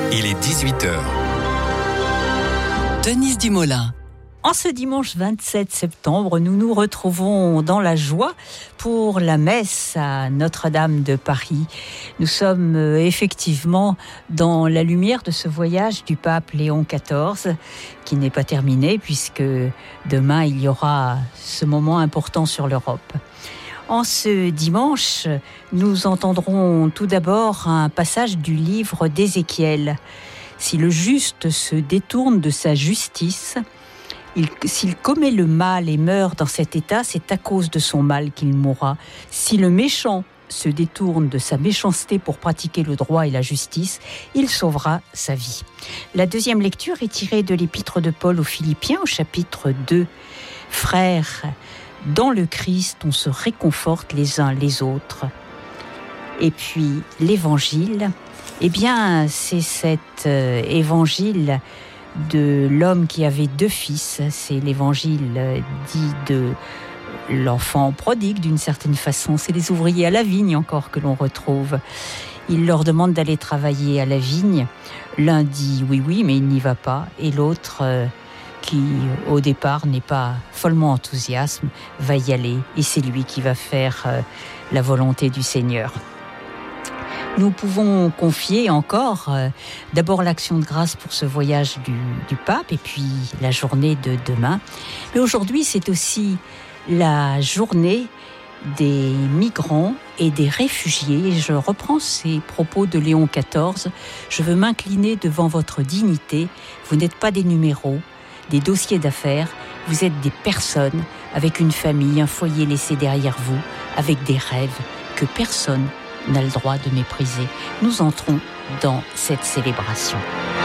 Il est 18h. Denise Dumoulin. En ce dimanche 27 septembre, nous nous retrouvons dans la joie pour la messe à Notre-Dame de Paris. Nous sommes effectivement dans la lumière de ce voyage du pape Léon XIV, qui n'est pas terminé puisque demain il y aura ce moment important sur l'Europe. En ce dimanche, nous entendrons tout d'abord un passage du livre d'Ézéchiel. Si le juste se détourne de sa justice, s'il commet le mal et meurt dans cet état, c'est à cause de son mal qu'il mourra. Si le méchant se détourne de sa méchanceté pour pratiquer le droit et la justice, il sauvera sa vie. La deuxième lecture est tirée de l'épître de Paul aux Philippiens au chapitre 2. Frères, dans le Christ, on se réconforte les uns les autres. Et puis l'évangile, eh bien, c'est cet évangile de l'homme qui avait 2 fils. C'est l'évangile dit de l'enfant prodigue d'une certaine façon. C'est les ouvriers à la vigne encore que l'on retrouve. Il leur demande d'aller travailler à la vigne. L'un dit oui, mais il n'y va pas. Et l'autre, qui au départ n'est pas follement enthousiaste, va y aller. Et c'est lui qui va faire la volonté du Seigneur. Nous pouvons confier encore d'abord l'action de grâce pour ce voyage du pape et puis la journée de demain. Mais aujourd'hui, c'est aussi la journée des migrants et des réfugiés. Je reprends ces propos de Léon XIV. Je veux m'incliner devant votre dignité. Vous n'êtes pas des numéros, des dossiers d'affaires. Vous êtes des personnes avec une famille, un foyer laissé derrière vous, avec des rêves que personne n'a le droit de mépriser. Nous entrons dans cette célébration.